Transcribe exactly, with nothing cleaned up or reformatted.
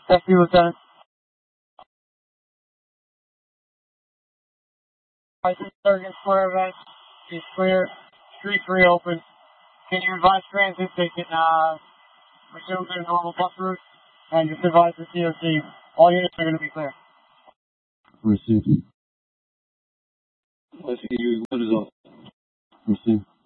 F B, Lieutenant. I see Sergeant Square event is clear. Streets reopened. Can you advise transit they can uh, resume their normal bus route? And just advise the C O C. All units are going to be clear. Received. I see you. What is up? Received.